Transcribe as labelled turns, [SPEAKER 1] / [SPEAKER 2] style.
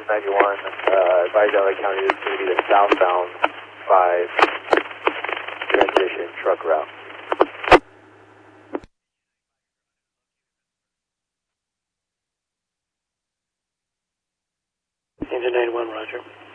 [SPEAKER 1] 91, advise LA County this is going to be the southbound 5 transition truck route.
[SPEAKER 2] Engine 91, roger.